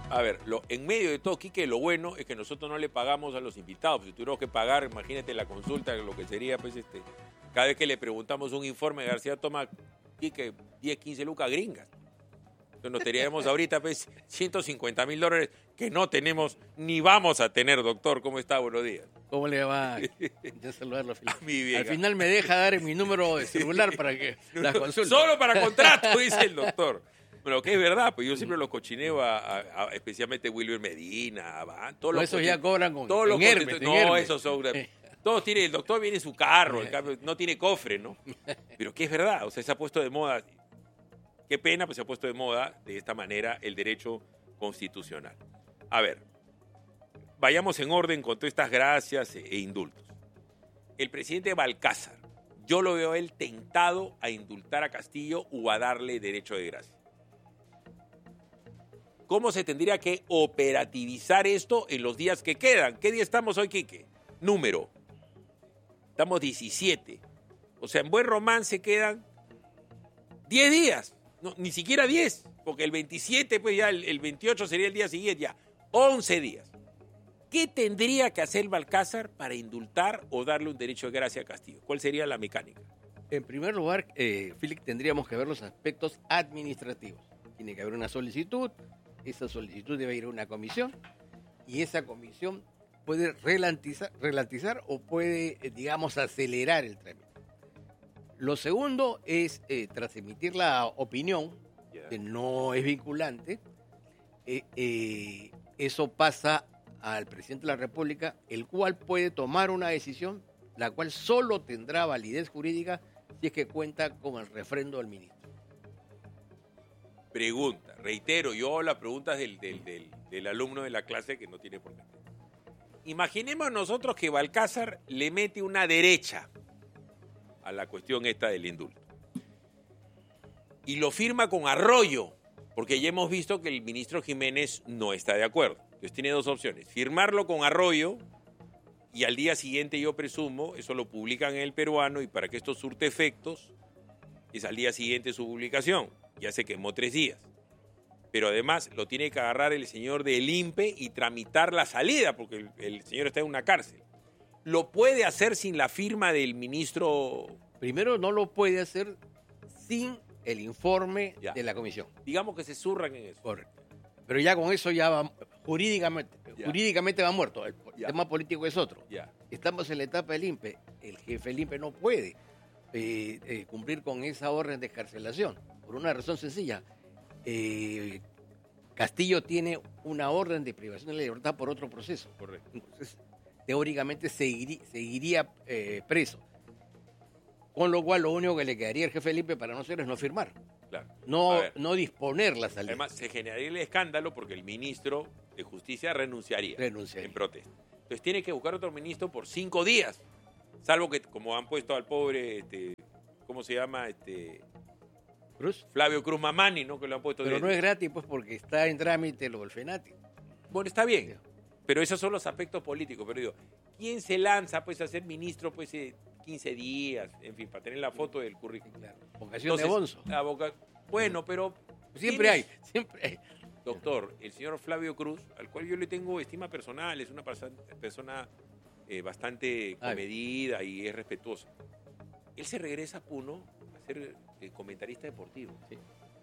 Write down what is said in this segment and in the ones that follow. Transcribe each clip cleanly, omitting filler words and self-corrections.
A ver, en medio de todo, Quique, lo bueno es que nosotros no le pagamos a los invitados. Si tuviéramos que pagar, imagínate la consulta, lo que sería, pues, cada vez que le preguntamos un informe, García toma, Quique, 10, 15 lucas gringas. Entonces nos teníamos ahorita, pues, $150,000 que no tenemos ni vamos a tener, doctor. ¿Cómo está? Buenos días. ¿Cómo le va? Ya saludarlo. Mi vieja. Al final me deja dar mi número de celular para que la consulte. Solo para contrato, dice el doctor. Bueno, que es verdad, pues yo siempre los cochineo especialmente Wilber Medina, todos los esos ya cobran con todos los Hermes. esos son... Todos tienen, el doctor viene en su carro, no tiene cofre, ¿no? Pero que es verdad, o sea, se ha puesto de moda. Qué pena, pues se ha puesto de moda de esta manera el derecho constitucional. A ver, vayamos en orden con todas estas gracias e indultos. El presidente Balcázar, yo lo veo a él tentado a indultar a Castillo o a darle derecho de gracia. ¿Cómo se tendría que operativizar esto en los días que quedan? ¿Qué día estamos hoy, Quique? Número. Estamos 17. O sea, en buen romance quedan 10 días. No, ni siquiera 10, porque el 27, pues ya el 28 sería el día siguiente, ya 11 días. ¿Qué tendría que hacer Balcázar para indultar o darle un derecho de gracia a Castillo? ¿Cuál sería la mecánica? En primer lugar, Félix, tendríamos que ver los aspectos administrativos. Tiene que haber una solicitud, esa solicitud debe ir a una comisión y esa comisión puede ralentizar o puede, digamos, acelerar el trámite. Lo segundo es, tras emitir la opinión, que no es vinculante, eso pasa al presidente de la República, el cual puede tomar una decisión, la cual solo tendrá validez jurídica si es que cuenta con el refrendo del ministro. Pregunta, reitero, yo la pregunta es del alumno de la clase que no tiene por qué. Imaginemos nosotros que Balcázar le mete una derecha a la cuestión esta del indulto. Y lo firma con Arroyo, porque ya hemos visto que el ministro Jiménez no está de acuerdo. Entonces tiene dos opciones, firmarlo con Arroyo y al día siguiente, yo presumo, eso lo publican en El Peruano y para que esto surte efectos, es al día siguiente su publicación. Ya se quemó 3 días. Pero además lo tiene que agarrar el señor del INPE y tramitar la salida, porque el señor está en una cárcel. ¿Lo puede hacer sin la firma del ministro? Primero, no lo puede hacer sin el informe de la comisión. Digamos que se zurran en eso. Correcto. Pero ya con eso ya va, jurídicamente va muerto. El tema político es otro. Estamos en la etapa del INPE. El jefe del INPE no puede cumplir con esa orden de excarcelación, por una razón sencilla. Castillo tiene una orden de privación de la libertad por otro proceso. Correcto. Entonces, teóricamente seguiría preso. Con lo cual, lo único que le quedaría al jefe del INPE para no hacer es no firmar. Claro. No disponer la salida. Además, se generaría el escándalo porque el ministro de Justicia renunciaría. en protesta. Entonces tiene que buscar otro ministro por 5 días. Salvo que, como han puesto al pobre, ¿cómo se llama? Cruz. Flavio Cruz Mamani, ¿no? Que lo han puesto. Pero no es gratis, pues, porque está en trámite lo del FENATI. Bueno, está bien. Pero esos son los aspectos políticos. Pero digo, ¿quién se lanza, pues, a ser ministro, pues, 15 días? En fin, para tener la foto del currículum. Claro. Vocación de bonzo. Bueno, pero... Siempre hay. Doctor, el señor Flavio Cruz, al cual yo le tengo estima personal, es una persona bastante comedida y es respetuosa. Él se regresa a Puno a ser comentarista deportivo. Sí.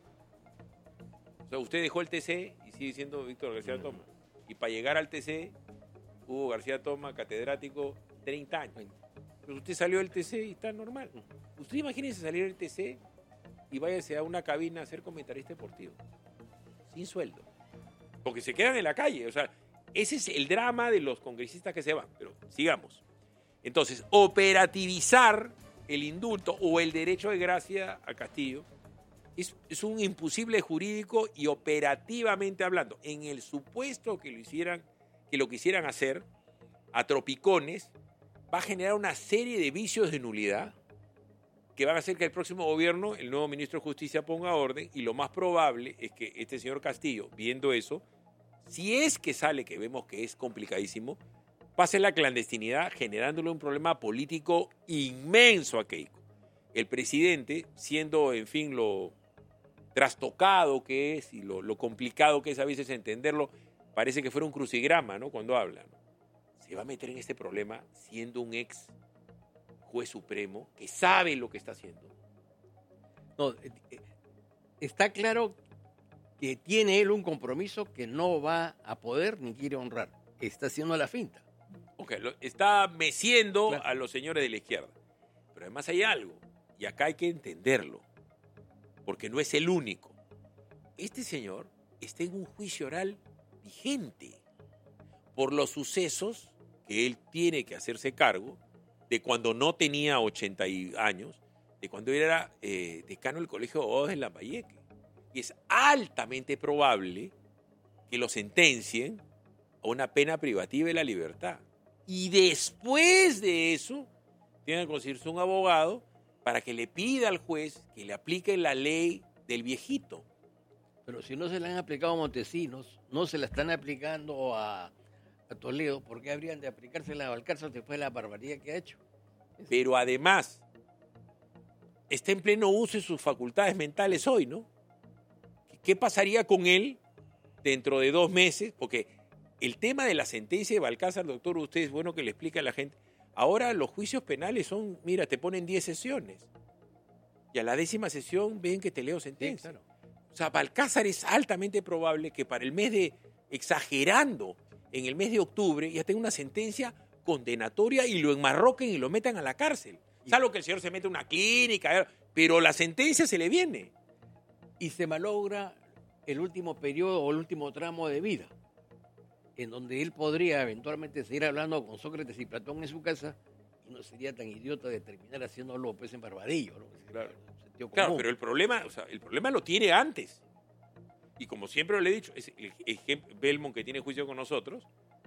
O sea, usted dejó el TC y sigue siendo Víctor García Toma. Y para llegar al TC, Hugo García Toma, catedrático, 30 años. Pero usted salió del TC y está normal. Usted imagínese salir del TC y váyase a una cabina a ser comentarista deportivo. Sin sueldo. Porque se quedan en la calle. O sea, ese es el drama de los congresistas que se van. Pero sigamos. Entonces, operativizar el indulto o el derecho de gracia a Castillo es un imposible jurídico y operativamente hablando. En el supuesto que lo quisieran hacer a tropicones, va a generar una serie de vicios de nulidad que van a hacer que el próximo gobierno, el nuevo ministro de Justicia, ponga orden, y lo más probable es que este señor Castillo, viendo eso, si es que sale, que vemos que es complicadísimo, pase la clandestinidad generándole un problema político inmenso a Keiko. El presidente, siendo, en fin, lo trastocado que es y lo complicado que es a veces entenderlo, parece que fuera un crucigrama, ¿no? Cuando habla, ¿no? Se va a meter en este problema siendo un ex juez supremo que sabe lo que está haciendo. No, está claro que tiene él un compromiso que no va a poder ni quiere honrar. Está haciendo la finta. Okay, está meciendo Claro. a los señores de la izquierda. Pero además hay algo, y acá hay que entenderlo, porque no es el único. Este señor está en un juicio oral vigente por los sucesos que él tiene que hacerse cargo de cuando no tenía 80 años, de cuando él era decano del Colegio de Abogados de Lambayeque. Y es altamente probable que lo sentencien a una pena privativa de la libertad. Y después de eso, tiene que conseguirse un abogado para que le pida al juez que le aplique la ley del viejito. Pero si no se la han aplicado a Montesinos, no se la están aplicando a Toledo, ¿por qué habrían de aplicársela a Valcárcel después de la barbaridad que ha hecho? Pero además, está en pleno uso de sus facultades mentales hoy, ¿no? ¿Qué pasaría con él dentro de 2 meses? Porque el tema de la sentencia de Balcázar, doctor, usted es bueno que le explique a la gente. Ahora los juicios penales son, mira, te ponen 10 sesiones. Y a la 10ª sesión ven que te leo sentencia. Sí, claro. O sea, Balcázar es altamente probable que para el mes de, exagerando, en el mes de octubre ya tenga una sentencia condenatoria y lo enmarroquen y lo metan a la cárcel. Salvo que el señor se mete a una clínica, pero la sentencia se le viene. Y se malogra el último periodo o el último tramo de vida, en donde él podría eventualmente seguir hablando con Sócrates y Platón en su casa y no sería tan idiota de terminar haciéndolo pues en Barbadillo, ¿no? Claro. Sentido Claro, común. pero el problema lo tiene antes. Y como siempre le he dicho, es el ejemplo Belmont que tiene juicio con nosotros,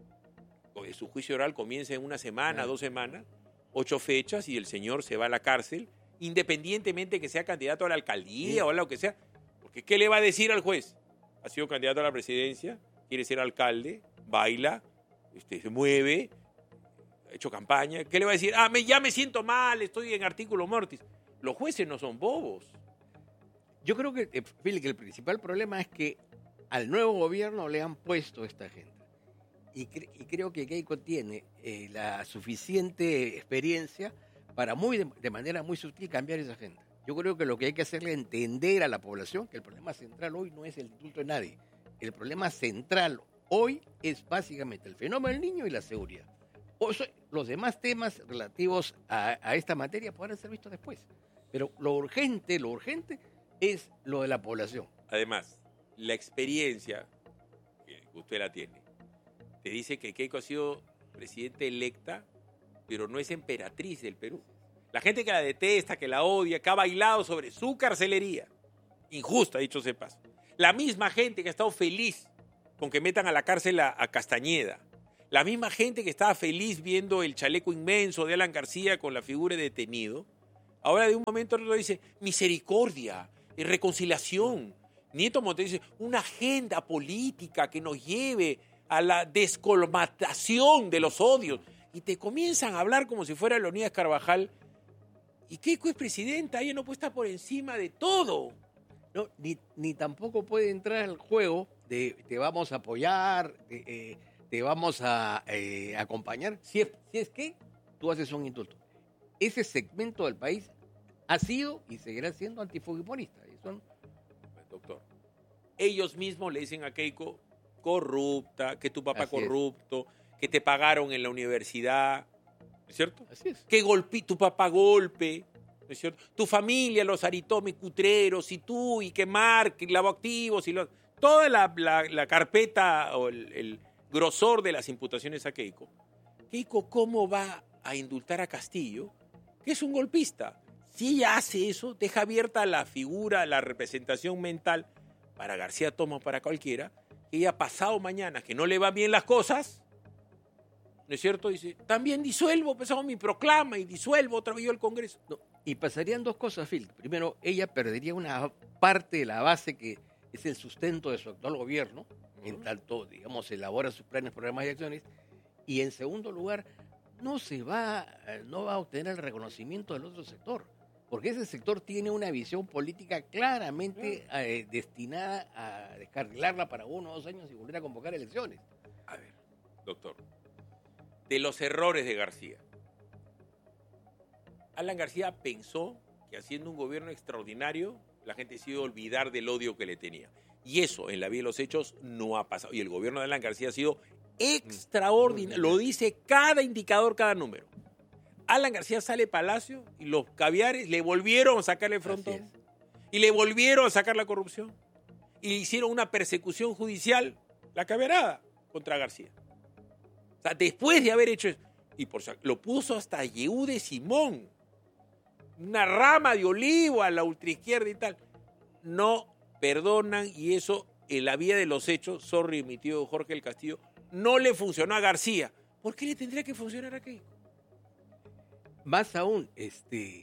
su juicio oral comienza en 1 semana, 2 semanas, 8 fechas y el señor se va a la cárcel, independientemente que sea candidato a la alcaldía o a lo que sea. Porque ¿qué le va a decir al juez? Ha sido candidato a la presidencia, quiere ser alcalde, baila, se mueve, ha hecho campaña. ¿Qué le va a decir? Ya me siento mal, estoy en artículo mortis. Los jueces no son bobos. Yo creo que, Philip, que el principal problema es que al nuevo gobierno le han puesto esta agenda. Y creo que Keiko tiene la suficiente experiencia para de manera muy sutil cambiar esa agenda. Yo creo que lo que hay que hacerle es entender a la población que el problema central hoy no es el indulto de nadie. El problema central hoy es básicamente el fenómeno del niño y la seguridad. Los demás temas relativos a esta materia podrán ser vistos después. Pero lo urgente es lo de la población. Además, la experiencia, que usted la tiene, te dice que Keiko ha sido presidenta electa, pero no es emperatriz del Perú. La gente que la detesta, que la odia, que ha bailado sobre su carcelería, injusta, dicho sea de paso. La misma gente que ha estado feliz con que metan a la cárcel a Castañeda. La misma gente que estaba feliz viendo el chaleco inmenso de Alan García con la figura de detenido. Ahora de un momento a otro dice misericordia, reconciliación. Nieto Montes dice una agenda política que nos lleve a la descolmatación de los odios. Y te comienzan a hablar como si fuera Leonidas Carvajal. Y Keiko es presidenta, ella no puede estar por encima de todo. No, ni tampoco puede entrar al juego de te vamos a apoyar, te vamos a acompañar, si es que tú haces un indulto. Ese segmento del país ha sido y seguirá siendo antifujimorista. Doctor, ellos mismos le dicen a Keiko corrupta, que tu papá Así es. corrupto, que te pagaron en la universidad, ¿no es cierto? Así es. Que tu papá golpe, ¿no es cierto? Tu familia, los Aritomi Cutreros, y tú, y que Marc, y Lavoactivos, y toda la carpeta o el grosor de las imputaciones a Keiko. Keiko, ¿cómo va a indultar a Castillo, que es un golpista? Si ella hace eso, deja abierta la figura, la representación mental para García Toma, para cualquiera, que ella pasado mañana, que no le van bien las cosas, ¿no es cierto? Dice, también disuelvo, pues hago mi proclama y disuelvo otra vez yo el Congreso. No, y pasarían 2 cosas, Phil. Primero, ella perdería una parte de la base que es el sustento de su actual gobierno, en tanto, digamos, elabora sus planes, programas y acciones. Y en segundo lugar, no va a obtener el reconocimiento del otro sector. porque ese sector tiene una visión política claramente destinada a descarrilarla para 1 o 2 años y volver a convocar elecciones. A ver, doctor, de los errores de García. Alan García pensó que haciendo un gobierno extraordinario, la gente se iba a olvidar del odio que le tenía. Y eso, en la vida de los hechos, no ha pasado. Y el gobierno de Alan García ha sido extraordinario. Lo dice cada indicador, cada número. Alan García sale de Palacio y los caviares le volvieron a sacar el frontón. Y le volvieron a sacar la corrupción. Y hicieron una persecución judicial, la caviarada, contra García. O sea, después de haber hecho eso, y lo puso hasta Yehude Simón, una rama de olivo a la ultraizquierda y tal. No perdonan, y eso en la vía de los hechos, sorry, mi tío Jorge del Castillo, no le funcionó a García. ¿Por qué le tendría que funcionar a Keiko? Más aún, este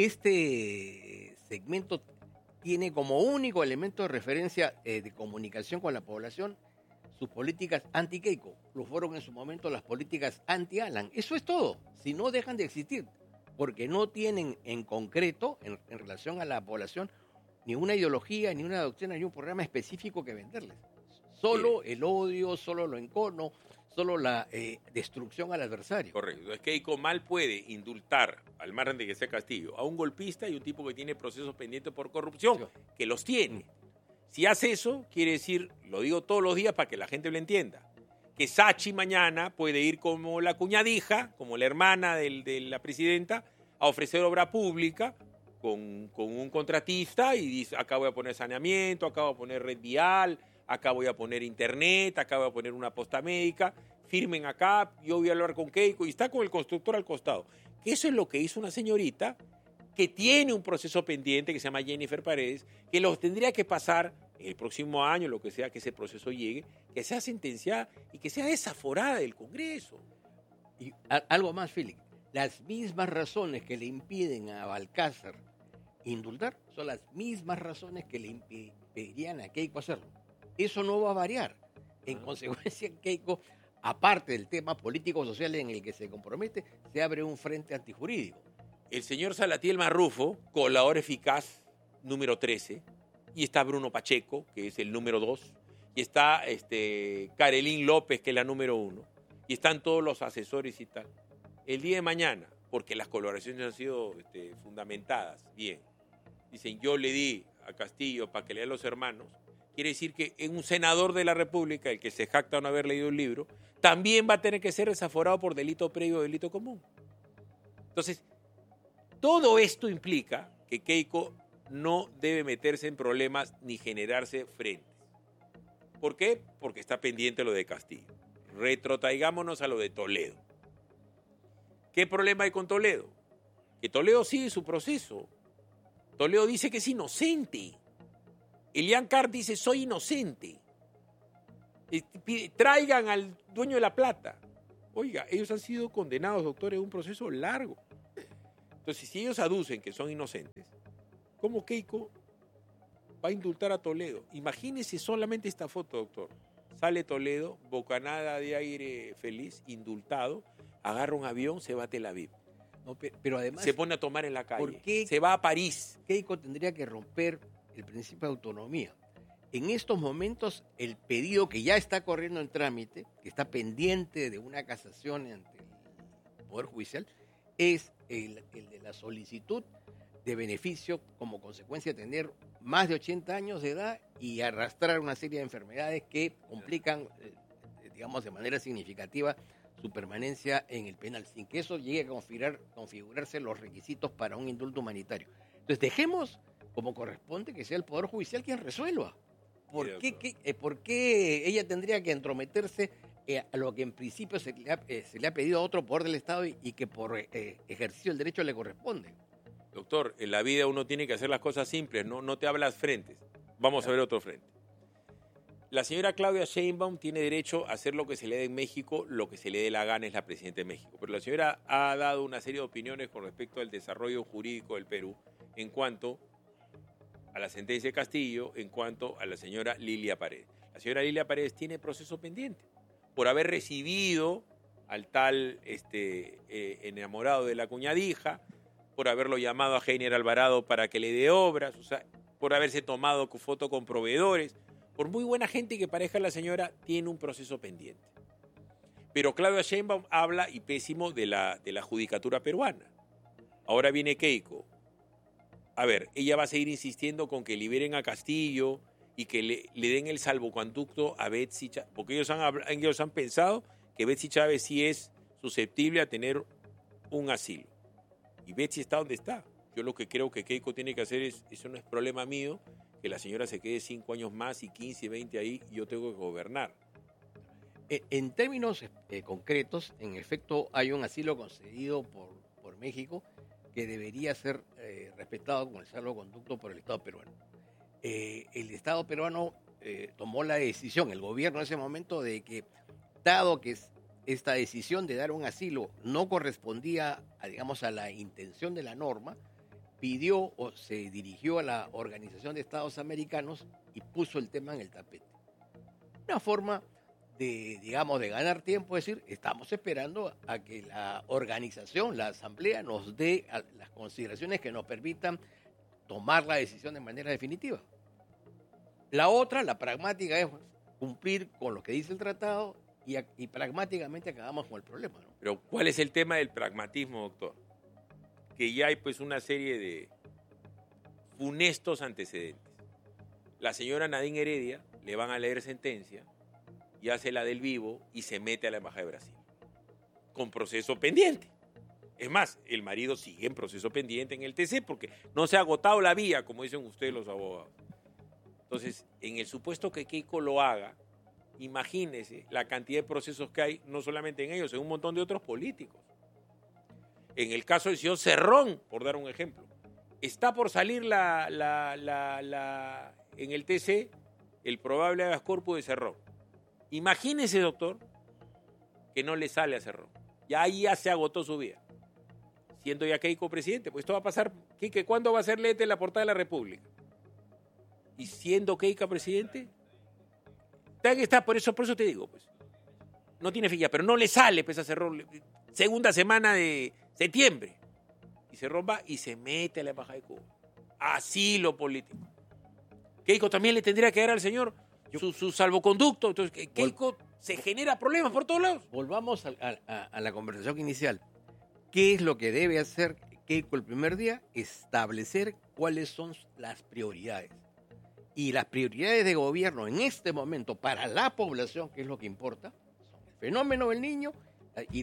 segmento tiene como único elemento de referencia de comunicación con la población sus políticas anti-Keiko. Lo fueron en su momento las políticas anti-Alan. Eso es todo. Si no, dejan de existir. Porque no tienen en concreto, en relación a la población, ni una ideología, ni una doctrina, ni un programa específico que venderles. Solo el odio, solo lo encono, solo la destrucción al adversario. Correcto. Entonces Keiko mal puede indultar, al margen de que sea Castillo, a un golpista y un tipo que tiene procesos pendientes por corrupción, que los tiene. Si hace eso, quiere decir, lo digo todos los días para que la gente lo entienda, que Sachi mañana puede ir como la cuñadija, como la hermana de la presidenta, a ofrecer obra pública con un contratista y dice, acá voy a poner saneamiento, acá voy a poner red vial, acá voy a poner internet, acá voy a poner una posta médica, firmen acá, yo voy a hablar con Keiko, y está con el constructor al costado. Que eso es lo que hizo una señorita que tiene un proceso pendiente que se llama Jennifer Paredes, que los tendría que pasar el próximo año, lo que sea que ese proceso llegue, que sea sentenciada y que sea desaforada del Congreso. Y algo más, Félix, las mismas razones que le impiden a Balcázar indultar son las mismas razones que le impedirían a Keiko hacerlo. Eso no va a variar. En consecuencia, Keiko, aparte del tema político-social en el que se compromete, se abre un frente antijurídico. El señor Salatiel Marrufo, colador eficaz, número 13, y está Bruno Pacheco, que es el número 2, y está Karelín López, que es la número 1, y están todos los asesores y tal. El día de mañana, porque las colaboraciones han sido fundamentadas, bien, dicen, yo le di a Castillo para que lea a los hermanos, quiere decir que un senador de la República, el que se jacta de no haber leído el libro, también va a tener que ser desaforado por delito previo o delito común. Entonces, todo esto implica que Keiko no debe meterse en problemas ni generarse frentes. ¿Por qué? Porque está pendiente lo de Castillo. Retrotraigámonos a lo de Toledo. ¿Qué problema hay con Toledo? Que Toledo sigue su proceso. Toledo dice que es inocente. Elian Carr dice, soy inocente. Traigan al dueño de la plata. Oiga, ellos han sido condenados, doctor, en un proceso largo. Entonces, si ellos aducen que son inocentes, ¿cómo Keiko va a indultar a Toledo? Imagínese solamente esta foto, doctor. Sale Toledo, bocanada de aire feliz, indultado, agarra un avión, se va a Tel Aviv. No, pero además, se pone a tomar en la calle. ¿por qué se va a París? Keiko tendría que romper el principio de autonomía. En estos momentos, el pedido que ya está corriendo en trámite, que está pendiente de una casación ante el Poder Judicial, es el de la solicitud de beneficio como consecuencia de tener más de 80 años de edad y arrastrar una serie de enfermedades que complican, digamos, de manera significativa su permanencia en el penal, sin que eso llegue a configurarse los requisitos para un indulto humanitario. Entonces, dejemos como corresponde que sea el Poder Judicial quien resuelva. ¿Por qué ella tendría que entrometerse a lo que en principio se le ha pedido a otro poder del Estado y que por ejercicio del derecho le corresponde? Doctor, en la vida uno tiene que hacer las cosas simples, no te hablas frentes. Vamos a ver otro frente. La señora Claudia Sheinbaum tiene derecho a hacer lo que se le dé en México, lo que se le dé la gana, es la presidenta de México. Pero la señora ha dado una serie de opiniones con respecto al desarrollo jurídico del Perú en cuanto a la sentencia de Castillo, en cuanto a la señora Lilia Paredes. La señora Lilia Paredes tiene proceso pendiente por haber recibido al tal enamorado de la cuñadija, por haberlo llamado a Heiner Alvarado para que le dé obras, o sea, por haberse tomado foto con proveedores. Por muy buena gente que parezca la señora, tiene un proceso pendiente. Pero Claudia Sheinbaum habla, y pésimo, de la judicatura peruana. Ahora viene Keiko. A ver, ella va a seguir insistiendo con que liberen a Castillo y que le den el salvoconducto a Betsy Chávez, porque ellos han pensado que Betsy Chávez sí es susceptible a tener un asilo. Y Betsy está donde está. Yo lo que creo que Keiko tiene que hacer es, eso no es problema mío, que la señora se quede 5 años más y 15 y 20 ahí, y yo tengo que gobernar. En términos concretos, en efecto, hay un asilo concedido por México que debería ser respetado con el salvoconducto por el Estado peruano. El Estado peruano tomó la decisión, el gobierno en ese momento, de que, dado que esta decisión de dar un asilo no correspondía a la intención de la norma, pidió o se dirigió a la Organización de Estados Americanos y puso el tema en el tapete. Una forma de ganar tiempo, es decir, estamos esperando a que la organización, la asamblea, nos dé las consideraciones que nos permitan tomar la decisión de manera definitiva. La otra, la pragmática, es cumplir con lo que dice el tratado y pragmáticamente acabamos con el problema, ¿no? Pero ¿cuál es el tema del pragmatismo, doctor? Que ya hay pues una serie de funestos antecedentes. La señora Nadine Heredia le van a leer sentencia y hace la del vivo y se mete a la Embajada de Brasil con proceso pendiente. Es más, el marido sigue en proceso pendiente en el TC porque no se ha agotado la vía, como dicen ustedes los abogados. Entonces, en el supuesto que Keiko lo haga, imagínese la cantidad de procesos que hay, no solamente en ellos, en un montón de otros políticos. En el caso del señor Cerrón, por dar un ejemplo, está por salir en el TC el probable habeas corpus de Cerrón. Imagínese, doctor, que no le sale a Cerrón. Ya ahí ya se agotó su vida. Siendo ya Keiko presidente, pues esto va a pasar. Quique, ¿cuándo va a ser Lete en la portada de la República? Y siendo Keiko presidente, está, por eso te digo, pues. No tiene filla, pero no le sale pues, a Cerrón. Segunda semana de septiembre. Y Cerrón va y se mete a la Embajada de Cuba. Asilo político. Keiko también le tendría que dar al señor su salvoconducto. Entonces, Keiko se genera problemas por todos lados. Volvamos a la conversación inicial. ¿Qué es lo que debe hacer Keiko el primer día? Establecer cuáles son las prioridades. Y las prioridades de gobierno en este momento para la población, que es lo que importa, son el fenómeno del niño y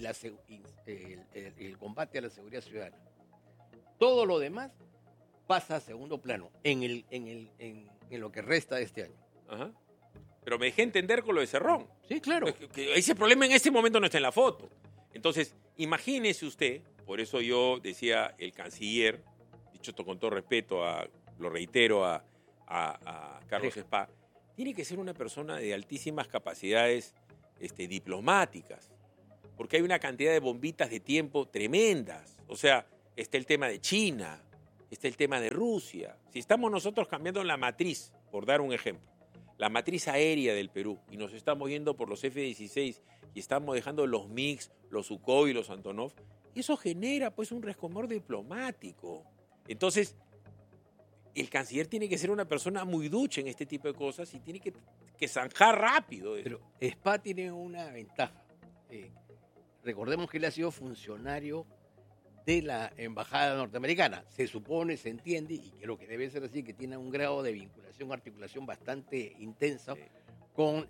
el combate a la seguridad ciudadana. Todo lo demás pasa a segundo plano en lo que resta de este año. Ajá. Pero me dejé entender con lo de Cerrón. Sí, claro. Que ese problema en este momento no está en la foto. Entonces, imagínese usted, por eso yo decía el canciller, dicho esto con todo respeto, lo reitero, a Carlos Spa, tiene que ser una persona de altísimas capacidades diplomáticas, porque hay una cantidad de bombitas de tiempo tremendas. O sea, está el tema de China, está el tema de Rusia. Si estamos nosotros cambiando la matriz, por dar un ejemplo, la matriz aérea del Perú, y nos estamos yendo por los F-16 y estamos dejando los MiG, los Sukhoi y los Antonov, eso genera pues un resquemor diplomático. Entonces, el canciller tiene que ser una persona muy ducha en este tipo de cosas y tiene que zanjar rápido. Pero Spa tiene una ventaja. Recordemos que él ha sido funcionario de la embajada norteamericana. Se supone, se entiende, y creo que debe ser así, que tiene un grado de vinculación, articulación bastante intensa con,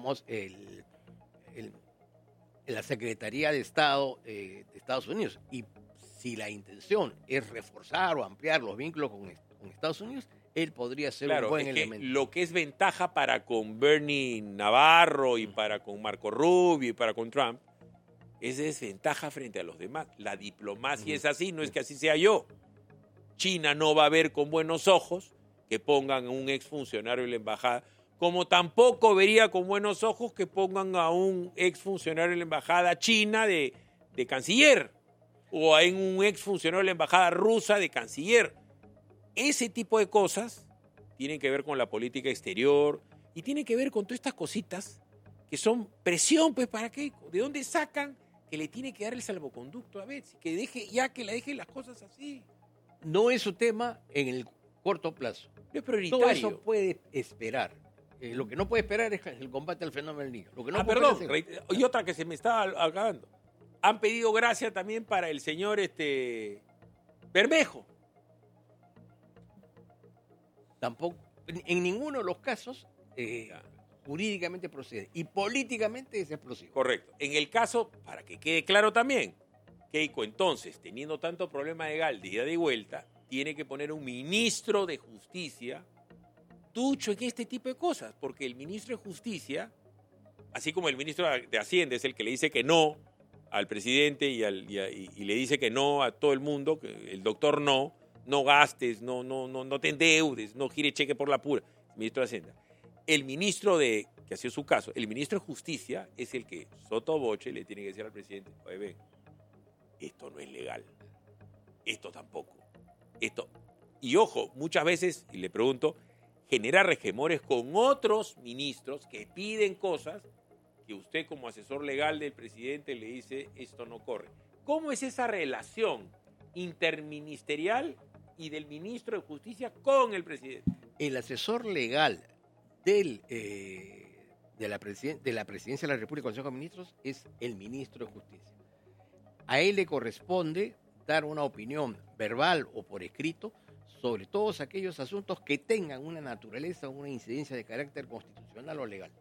la Secretaría de Estado de Estados Unidos. Y si la intención es reforzar o ampliar los vínculos con Estados Unidos, él podría ser un buen elemento. Lo que es ventaja para con Bernie Navarro y para con Marco Rubio y para con Trump, es desventaja frente a los demás. La diplomacia es así, no es que así sea yo. China no va a ver con buenos ojos que pongan a un exfuncionario en la embajada, como tampoco vería con buenos ojos que pongan a un exfuncionario en la embajada china de canciller, o a un exfuncionario de la embajada rusa de canciller. Ese tipo de cosas tienen que ver con la política exterior y tienen que ver con todas estas cositas que son presión, pues, ¿para qué? ¿De dónde sacan que le tiene que dar el salvoconducto a Betsy, que la deje las cosas así. No es su tema en el corto plazo. No es prioritario. Todo eso puede esperar. Lo que no puede esperar es el combate al fenómeno del niño. Lo que no puede perdón. hacer... Y otra que se me estaba acabando. Han pedido gracia también para el señor Bermejo. Tampoco, en ninguno de los casos jurídicamente procede. Y políticamente es explosivo. Correcto. En el caso, para que quede claro también, Keiko, entonces, teniendo tanto problema legal de ida y vuelta, tiene que poner un ministro de Justicia ducho en este tipo de cosas, porque el ministro de Justicia, así como el ministro de Hacienda es el que le dice que no al presidente y le dice que no a todo el mundo, que el doctor no gastes, no te endeudes, no gire cheque por la pura, el ministro de Hacienda. El ministro que ha sido su caso, el ministro de Justicia es el que sotto voce le tiene que decir al presidente, oye, ven, esto no es legal, esto tampoco, esto. Y ojo, muchas veces, y le pregunto, genera resquemores con otros ministros que piden cosas que usted como asesor legal del presidente le dice, esto no corre. ¿Cómo es esa relación interministerial y del ministro de Justicia con el presidente? El asesor legal de la Presidencia de la República y Consejo de Ministros es el ministro de Justicia. A él le corresponde dar una opinión verbal o por escrito sobre todos aquellos asuntos que tengan una naturaleza o una incidencia de carácter constitucional o legal.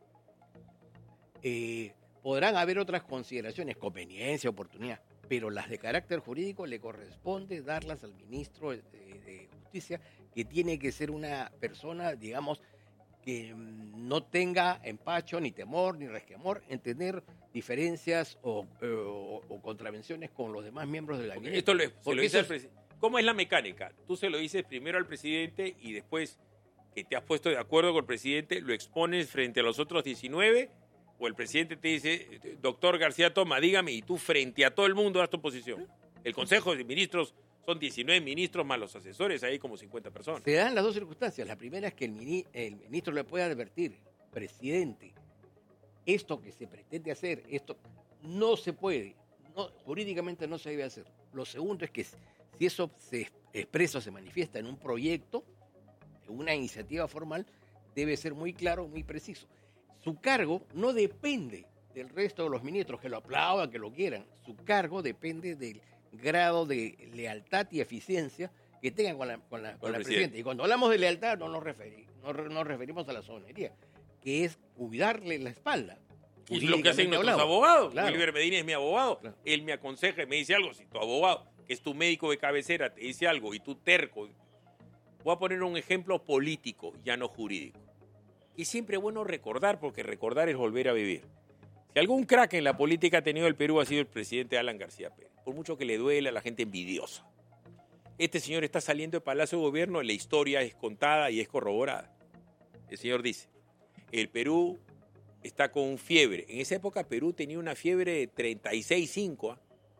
Podrán haber otras consideraciones, conveniencia, oportunidad, pero las de carácter jurídico le corresponde darlas al ministro de Justicia, que tiene que ser una persona, digamos, que no tenga empacho, ni temor, ni resquemor en tener diferencias o contravenciones con los demás miembros del gabinete. Esto se lo dice al presidente. ¿Cómo es la mecánica? Tú se lo dices primero al presidente y después que te has puesto de acuerdo con el presidente, lo expones frente a los otros 19, o el presidente te dice, doctor García Toma, dígame, y tú frente a todo el mundo das tu posición. El Consejo de Ministros son 19 ministros más los asesores, ahí como 50 personas. Se dan las dos circunstancias. La primera es que el ministro le puede advertir, presidente, esto que se pretende hacer, esto no se puede, jurídicamente no se debe hacer. Lo segundo es que si eso se expresa o se manifiesta en un proyecto, en una iniciativa formal, debe ser muy claro, muy preciso. Su cargo no depende del resto de los ministros, que lo aplaudan, que lo quieran. Su cargo depende del grado de lealtad y eficiencia que tengan con la presidenta. Y cuando hablamos de lealtad no nos referimos a la sonería, que es cuidarle la espalda. Y lo que hacen nuestros abogados. Claro. Oliver Medina es mi abogado. Claro. Él me aconseja y me dice algo. Si tu abogado, que es tu médico de cabecera, te dice algo y tú terco. Voy a poner un ejemplo político, ya no jurídico. Y siempre es bueno recordar, porque recordar es volver a vivir. Si algún crack en la política ha tenido el Perú ha sido el presidente Alan García Pérez. Por mucho que le duele a la gente envidiosa. Este señor está saliendo de Palacio de Gobierno, la historia es contada y es corroborada. El señor dice, el Perú está con fiebre. En esa época Perú tenía una fiebre de 36,5,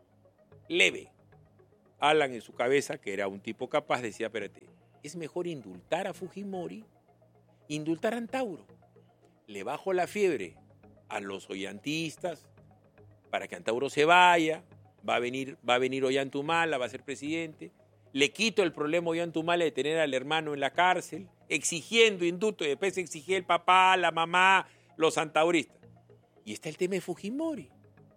leve. Alan en su cabeza, que era un tipo capaz, decía, espérate, es mejor indultar a Fujimori, indultar a Antauro. Le bajo la fiebre a los ollantistas para que Antauro se vaya, va a venir Ollantumala, va a ser presidente. Le quito el problema a Ollantumala de tener al hermano en la cárcel, exigiendo indulto, y después exigía el papá, la mamá, los antauristas. Y está el tema de Fujimori.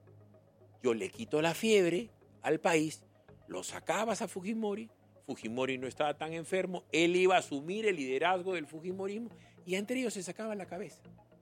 Yo le quito la fiebre al país, lo sacabas a Fujimori no estaba tan enfermo, él iba a asumir el liderazgo del fujimorismo y entre ellos se sacaban la cabeza.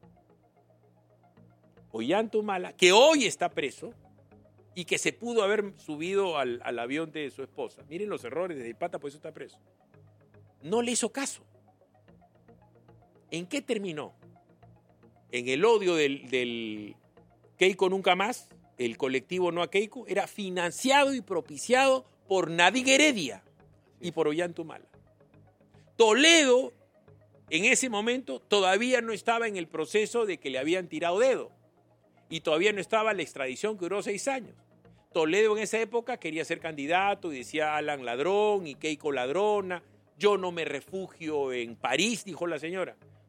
Ollantumala, que hoy está preso y que se pudo haber subido al avión de su esposa. Miren los errores de Pata, por eso está preso. No le hizo caso. ¿En qué terminó? En el odio del Keiko Nunca Más, el colectivo No a Keiko, era financiado y propiciado por Nadig Heredia y por Ollantumala. Toledo, en ese momento, todavía no estaba en el proceso de que le habían tirado dedo y todavía no estaba la extradición que duró 6 años. Toledo en esa época quería ser candidato y decía Alan ladrón y Keiko ladrona. Yo no me refugio en París, dijo la señora.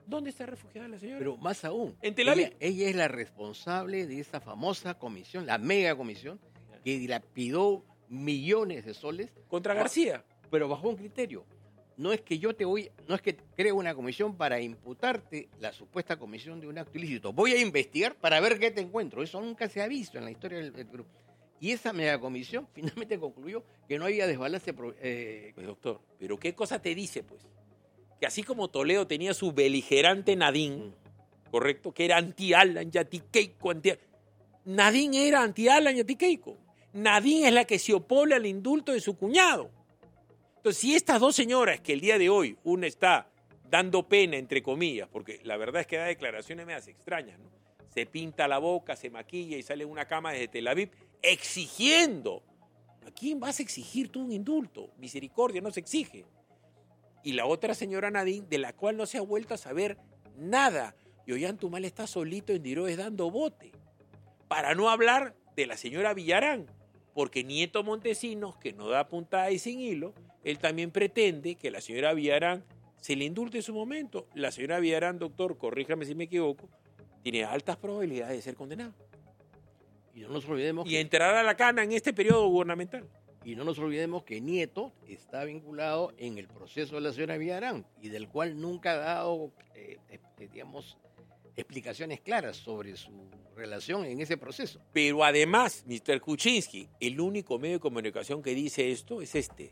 ¿Dónde está refugiada la señora? Pero más aún, En Tel Aviv. ella es la responsable de esa famosa comisión, la mega comisión, que dilapidó millones de soles. Contra García. Pero bajo un criterio. No es que no es que creo una comisión para imputarte la supuesta comisión de un acto ilícito. Voy a investigar para ver qué te encuentro. Eso nunca se ha visto en la historia del Perú. Y esa megacomisión finalmente concluyó que no había desbalance. Pues doctor, ¿pero qué cosa te dice, pues? Que así como Toledo tenía su beligerante Nadine, ¿correcto? Que era anti-Alan Yati Keiko. Nadine era anti-Alan Yati Keiko. Nadine es la que se opone al indulto de su cuñado. Entonces, si estas dos señoras que el día de hoy una está dando pena, entre comillas, porque la verdad es que da declaraciones medias extrañas, ¿no? Se pinta la boca, se maquilla y sale en una cama desde Tel Aviv exigiendo. ¿A quién vas a exigir tú un indulto? Misericordia no se exige. Y la otra señora Nadine, de la cual no se ha vuelto a saber nada. Y Ollanthumal está solito en Diroes dando bote. Para no hablar de la señora Villarán, porque Nieto Montesinos, que no da puntada y sin hilo, él también pretende que la señora Villarán se le indulte en su momento. La señora Villarán, doctor, corríjame si me equivoco, tiene altas probabilidades de ser condenada. Y no nos olvidemos y entrar a la cana en este periodo gubernamental. Y no nos olvidemos que Nieto está vinculado en el proceso de la señora Villarán y del cual nunca ha dado, digamos, explicaciones claras sobre su relación en ese proceso. Pero además, Mr. Kuczynski, el único medio de comunicación que dice esto es este.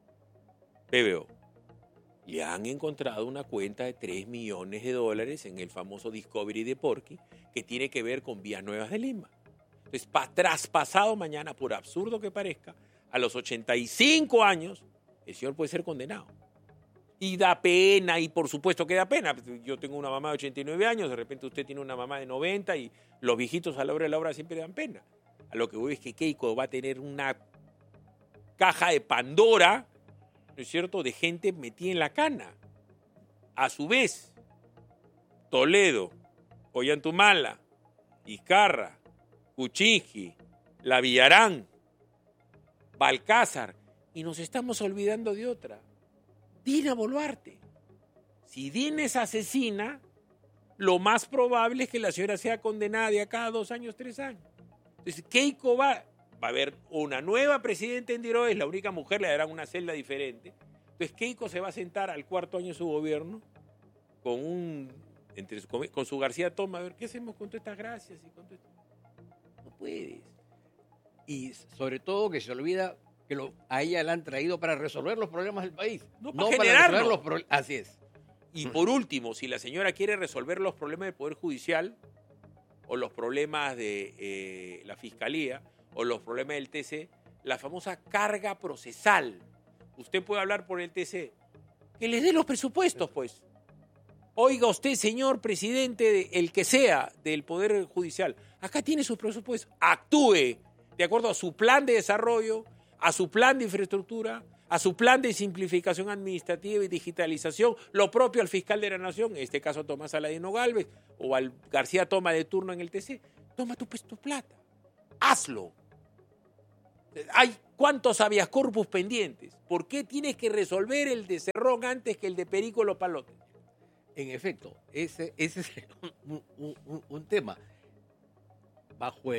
PBO. Le han encontrado una cuenta de $3 millones en el famoso Discovery de Porky, que tiene que ver con Vías Nuevas de Lima. Entonces, traspasado mañana, por absurdo que parezca, a los 85 años, el señor puede ser condenado. Y da pena, y por supuesto que da pena. Yo tengo una mamá de 89 años, de repente usted tiene una mamá de 90 y los viejitos a la hora de la hora siempre dan pena. A lo que voy es que Keiko va a tener una caja de Pandora, ¿no es cierto?, de gente metida en la cana. A su vez, Toledo, Ollanthumal, Vizcarra, Kuczynski, la Villarán, Balcázar, y nos estamos olvidando de otra, Dina Boluarte. Si Dina es asesina, lo más probable es que la señora sea condenada de acá a 2 años, 3 años. Entonces, Keiko va a haber una nueva presidenta en Diroes, la única mujer, le darán una celda diferente. Entonces, Keiko se va a sentar al 4º año de su gobierno con su García Toma, a ver, ¿qué hacemos con todas estas gracias? Y con todo esto? No puedes. Y sobre todo que se olvida que a ella la han traído para resolver los problemas del país. No para generarlos. resolver los problemas. Así es. Y por último, si la señora quiere resolver los problemas del Poder Judicial o los problemas de la Fiscalía o los problemas del TC, la famosa carga procesal. Usted puede hablar por el TC. Que les dé los presupuestos, pues. Oiga usted, señor presidente, el que sea del Poder Judicial, acá tiene sus presupuestos. Actúe de acuerdo a su plan de desarrollo, a su plan de infraestructura, a su plan de simplificación administrativa y digitalización, lo propio al fiscal de la Nación, en este caso Tomás Aladino Gálvez, o al García Toma de turno en el TC. Toma tu plata. Hazlo. Hay cuántos habeas corpus pendientes. ¿Por qué tienes que resolver el de Cerrón antes que el de Perico Los Palotes? En efecto, ese es un tema. Bajo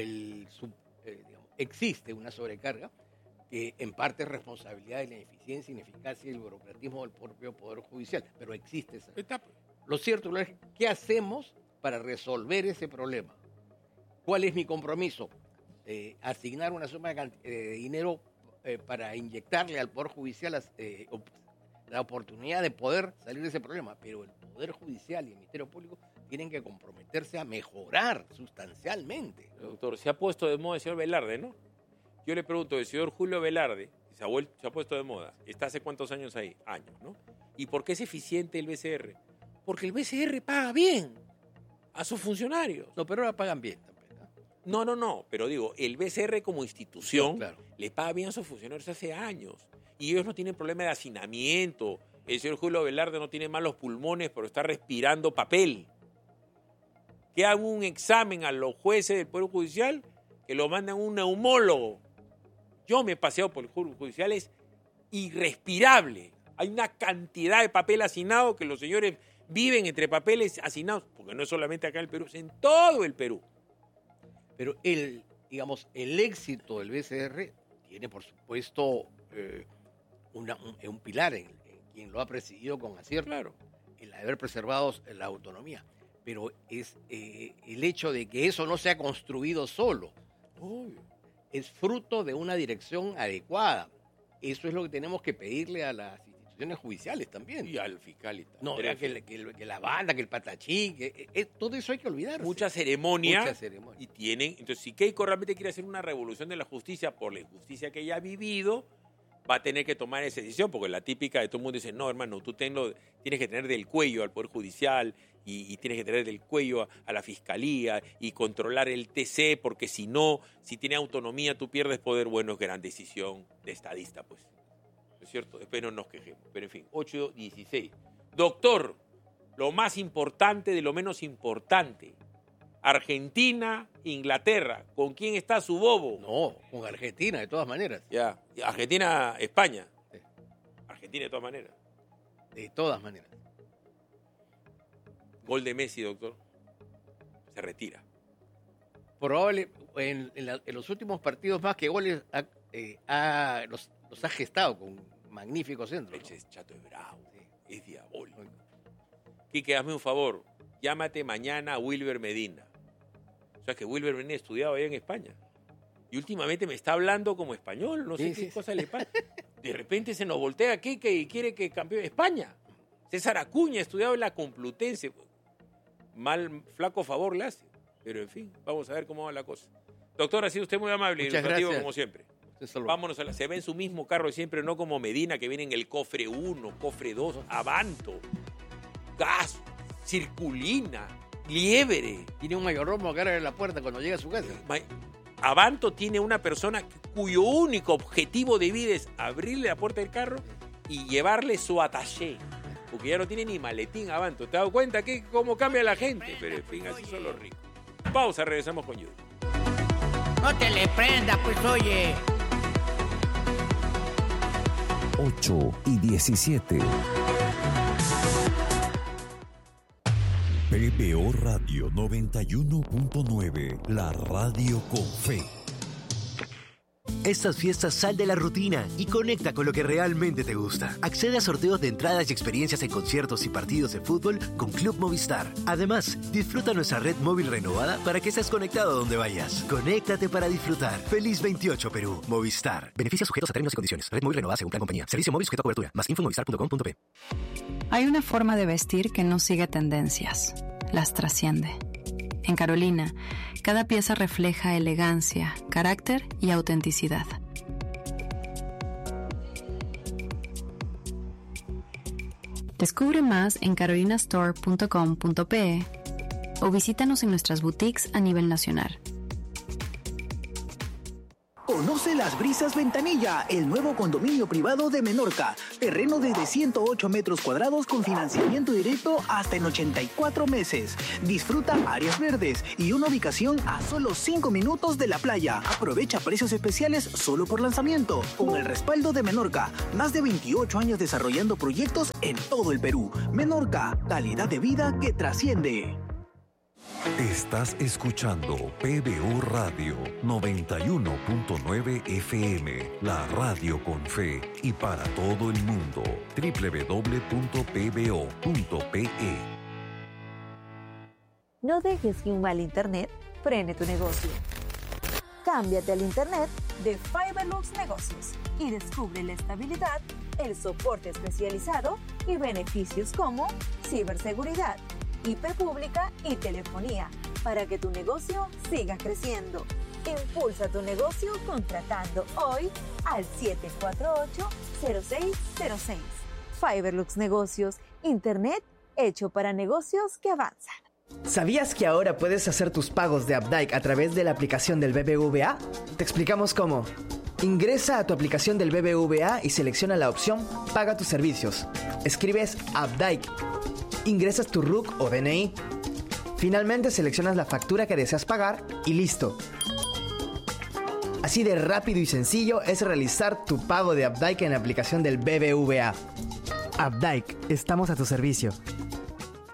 existe una sobrecarga que en parte es responsabilidad de la ineficiencia, ineficacia y el burocratismo del propio Poder Judicial, pero existe esa. Lo cierto es, ¿qué hacemos para resolver ese problema? ¿Cuál es mi compromiso? Asignar una suma de dinero para inyectarle al Poder Judicial la oportunidad de poder salir de ese problema, pero el Poder Judicial y el Ministerio Público tienen que comprometerse a mejorar sustancialmente. Doctor, se ha puesto de moda el señor Velarde, ¿no? Yo le pregunto, el señor Julio Velarde se ha puesto de moda, ¿está hace cuántos años ahí? Años, ¿no? ¿Y por qué es eficiente el BCR? Porque el BCR paga bien a sus funcionarios. No, pero ahora pagan bien también. No, pero digo, el BCR como institución claro, le paga bien a sus funcionarios hace años. Y ellos no tienen problema de hacinamiento. El señor Julio Velarde no tiene malos pulmones, pero está respirando papel. Que hagan un examen a los jueces del Poder Judicial, que lo mandan a un neumólogo. Yo me he paseado por el Poder Judicial, es irrespirable. Hay una cantidad de papel hacinado que los señores viven entre papeles hacinados, porque no es solamente acá en el Perú, es en todo el Perú. Pero el éxito del BCR tiene, por supuesto, un pilar en quien lo ha presidido con acierto, Claro. el haber preservado la autonomía. Pero es el hecho de que eso no se ha construido solo. Obvio. Es fruto de una dirección adecuada. Eso es lo que tenemos que pedirle a las instituciones judiciales también. Y al fiscal y tal. No, Pero que la banda, que el patachí, todo eso hay que olvidarse. mucha ceremonia. Mucha ceremonia. Y tienen. Entonces, si Keiko realmente quiere hacer una revolución de la justicia por la injusticia que ella ha vivido, va a tener que tomar esa decisión, porque la típica de todo el mundo dice, no, hermano, tú tienes que tener del cuello al Poder Judicial y tienes que tener del cuello a la Fiscalía y controlar el TC, porque si no, si tiene autonomía, tú pierdes poder. Bueno, es gran decisión de estadista, pues. ¿No es cierto? Después no nos quejemos. Pero en fin, 8:16. Doctor, lo más importante de lo menos importante. Argentina, Inglaterra. ¿Con quién está su bobo? No, con Argentina, de todas maneras. Ya. Argentina, España. Sí. Argentina de todas maneras. De todas maneras. Gol de Messi, doctor. Se retira. Probable, en los últimos partidos más que goles los ha gestado con magníficos centros. Ese es Chato, es bravo. Es diabólico. Quique, hazme un favor. Llámate mañana a Wilber Medina. O sea que Wilber Medina ha estudiado allá en España. Y últimamente me está hablando como español. No sé qué cosa le pasa. De repente se nos voltea Quique y quiere que campeone España. César Acuña ha estudiado en la Complutense. Mal, flaco favor le hace. Pero en fin, vamos a ver cómo va la cosa. Doctor, ha sido usted muy amable y Muchas ilustrativo gracias. como siempre. Solo. Vámonos se ve en su mismo carro de siempre, no como Medina, que viene en el cofre 1, cofre 2, Avanto, Gas, Circulina, Liebre. Tiene un mayordomo acá en la puerta cuando llega a su casa. Avanto tiene una persona cuyo único objetivo de vida es abrirle la puerta del carro y llevarle su attaché. Porque ya no tiene ni maletín Avanto. ¿Te has dado cuenta que cómo cambia la gente? Pero en fin, así son los ricos. Pausa, regresamos con Judy. No te le prenda, pues oye. 8:17. PBO Radio 91.9, la radio con fe. Estas fiestas sal de la rutina y conecta con lo que realmente te gusta. Accede a sorteos de entradas y experiencias en conciertos y partidos de fútbol con Club Movistar. Además, disfruta nuestra red móvil renovada para que estés conectado donde vayas. Conéctate para disfrutar. Feliz 28 Perú. Movistar. Beneficios sujetos a términos y condiciones. Red móvil renovada según plan compañía. Servicio móvil sujeto a cobertura. Más info en movistar.com.p. Hay una forma de vestir que no sigue tendencias. Las trasciende. En Carolina, cada pieza refleja elegancia, carácter y autenticidad. Descubre más en carolinastore.com.pe o visítanos en nuestras boutiques a nivel nacional. Conoce Las Brisas Ventanilla, el nuevo condominio privado de Menorca. Terreno desde 108 metros cuadrados con financiamiento directo hasta en 84 meses. Disfruta áreas verdes y una ubicación a solo 5 minutos de la playa. Aprovecha precios especiales solo por lanzamiento. Con el respaldo de Menorca, más de 28 años desarrollando proyectos en todo el Perú. Menorca, calidad de vida que trasciende. Estás escuchando PBO Radio 91.9 FM, la radio con fe y para todo el mundo. www.pbo.pe. No dejes que un mal internet frene tu negocio. Cámbiate al internet de Fiberlux Negocios y descubre la estabilidad, el soporte especializado y beneficios como ciberseguridad, IP pública y telefonía para que tu negocio siga creciendo. Impulsa tu negocio contratando hoy al 748-0606. Fiberlux Negocios, internet hecho para negocios que avanzan. ¿Sabías que ahora puedes hacer tus pagos de Updike a través de la aplicación del BBVA? Te explicamos cómo. Ingresa a tu aplicación del BBVA y selecciona la opción Paga tus servicios. Escribes Updike. Ingresas tu RUC o DNI. Finalmente seleccionas la factura que deseas pagar y listo. Así de rápido y sencillo es realizar tu pago de Updike en la aplicación del BBVA. Updike, estamos a tu servicio.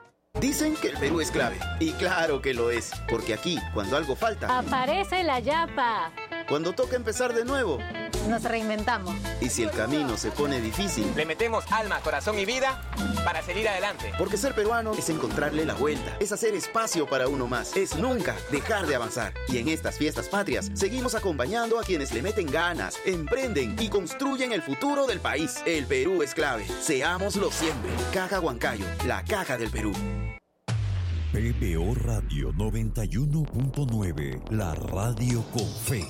Dicen que el Perú es clave. Y claro que lo es. Porque aquí, cuando algo falta, aparece la yapa. Cuando toca empezar de nuevo, nos reinventamos. Y si el camino se pone difícil, le metemos alma, corazón y vida para seguir adelante. Porque ser peruano es encontrarle la vuelta, es hacer espacio para uno más, es nunca dejar de avanzar. Y en estas fiestas patrias, seguimos acompañando a quienes le meten ganas, emprenden y construyen el futuro del país. El Perú es clave. Seámoslo siempre. Caja Huancayo, la caja del Perú. PBO Radio 91.9, la radio con fe.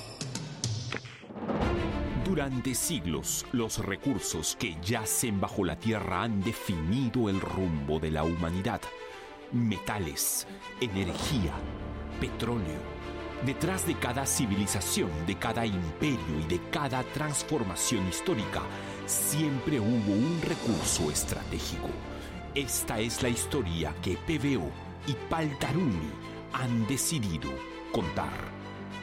Durante siglos, los recursos que yacen bajo la tierra han definido el rumbo de la humanidad. Metales, energía, petróleo. Detrás de cada civilización, de cada imperio y de cada transformación histórica, siempre hubo un recurso estratégico. Esta es la historia que PBO y Paltarumi han decidido contar.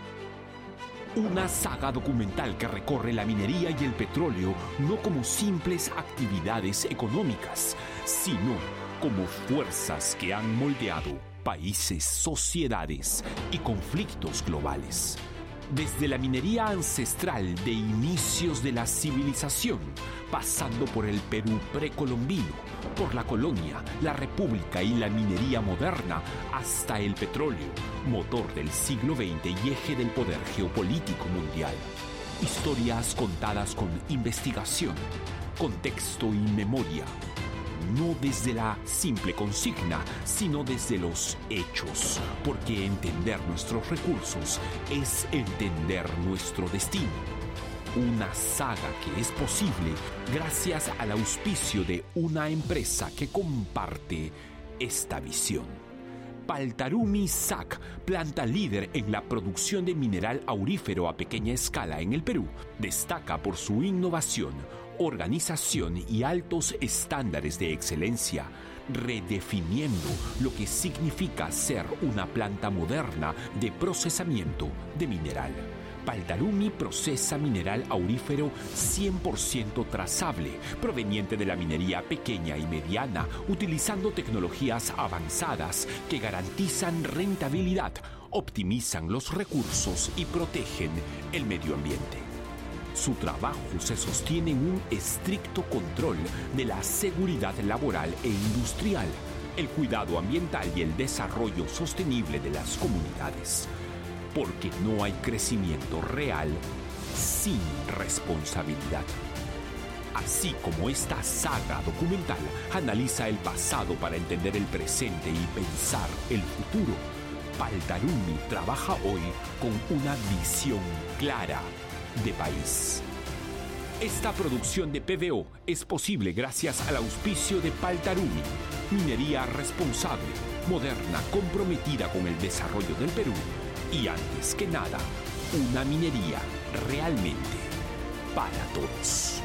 Una saga documental que recorre la minería y el petróleo no como simples actividades económicas, sino como fuerzas que han moldeado países, sociedades y conflictos globales. Desde la minería ancestral de inicios de la civilización, pasando por el Perú precolombino, por la colonia, la república y la minería moderna, hasta el petróleo, motor del siglo XX y eje del poder geopolítico mundial. Historias contadas con investigación, contexto y memoria. No desde la simple consigna, sino desde los hechos, porque entender nuestros recursos es entender nuestro destino. Una saga que es posible gracias al auspicio de una empresa que comparte esta visión. Paltarumi SAC, planta líder en la producción de mineral aurífero a pequeña escala en el Perú, destaca por su innovación, organización y altos estándares de excelencia, redefiniendo lo que significa ser una planta moderna de procesamiento de mineral. Paltarumi procesa mineral aurífero 100% trazable, proveniente de la minería pequeña y mediana, utilizando tecnologías avanzadas que garantizan rentabilidad, optimizan los recursos y protegen el medio ambiente. Su trabajo se sostiene en un estricto control de la seguridad laboral e industrial, el cuidado ambiental y el desarrollo sostenible de las comunidades. Porque no hay crecimiento real sin responsabilidad. Así como esta saga documental analiza el pasado para entender el presente y pensar el futuro, Paltarumi trabaja hoy con una visión clara de país. Esta producción de PBO es posible gracias al auspicio de Paltarumi, minería responsable, moderna, comprometida con el desarrollo del Perú y, antes que nada, una minería realmente para todos.